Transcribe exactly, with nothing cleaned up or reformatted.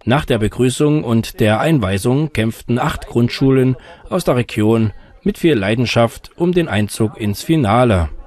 Nach der Begrüßung und der Einweisung kämpften acht Grundschulen aus der Region mit viel Leidenschaft um den Einzug ins Finale.